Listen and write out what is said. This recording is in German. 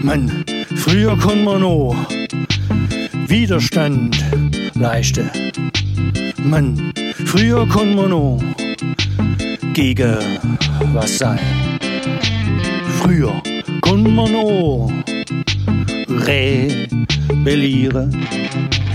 Mann, früher konnte man noch Widerstand leisten. Mann, früher konnte man noch gegen was sein. Früher konnte man noch rebellieren.